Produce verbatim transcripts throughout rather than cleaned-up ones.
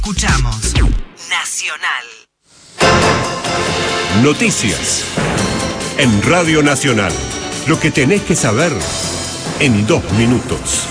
Escuchamos Nacional. Noticias en Radio Nacional. Lo que tenés que saber en dos minutos.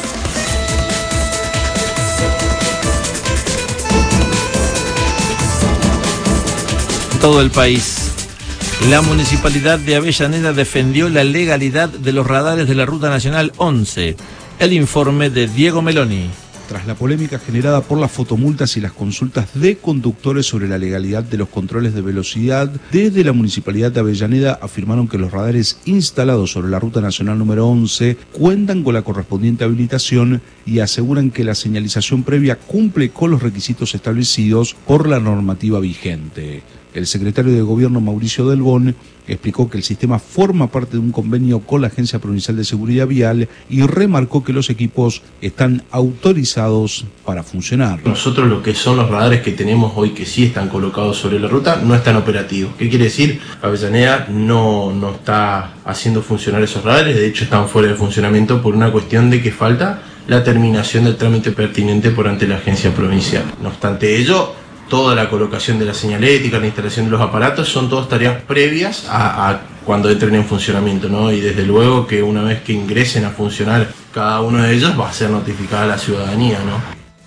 Todo el país. La Municipalidad de Avellaneda defendió la legalidad de los radares de la Ruta Nacional once. El informe de Diego Meloni. Tras la polémica generada por las fotomultas y las consultas de conductores sobre la legalidad de los controles de velocidad, desde la Municipalidad de Avellaneda afirmaron que los radares instalados sobre la Ruta Nacional número once cuentan con la correspondiente habilitación y aseguran que la señalización previa cumple con los requisitos establecidos por la normativa vigente. El secretario de Gobierno, Mauricio Delbón, explicó que el sistema forma parte de un convenio con la Agencia Provincial de Seguridad Vial y remarcó que los equipos están autorizados para funcionar. Nosotros lo que son los radares que tenemos hoy que sí están colocados sobre la ruta no están operativos. ¿Qué quiere decir? Avellaneda no, no está haciendo funcionar esos radares, de hecho están fuera de funcionamiento por una cuestión de que falta la terminación del trámite pertinente por ante la Agencia Provincial. No obstante ello, toda la colocación de la señalética, la instalación de los aparatos, son todas tareas previas a, a cuando entren en funcionamiento, ¿no? Y desde luego que una vez que ingresen a funcionar cada uno de ellos va a ser notificada a la ciudadanía, ¿no?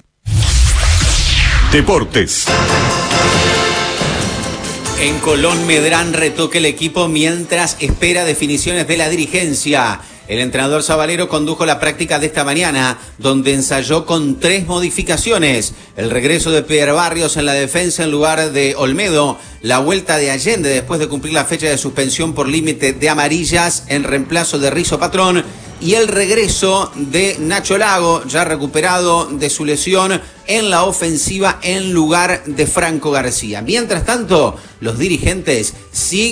Deportes. En Colón, Medrán retoca el equipo mientras espera definiciones de la dirigencia. El entrenador sabalero condujo la práctica de esta mañana, donde ensayó con tres modificaciones. El regreso de Pierre Barrios en la defensa en lugar de Olmedo, la vuelta de Allende después de cumplir la fecha de suspensión por límite de amarillas en reemplazo de Rizo Patrón, y el regreso de Nacho Lago, ya recuperado de su lesión, en la ofensiva en lugar de Franco García. Mientras tanto, los dirigentes siguen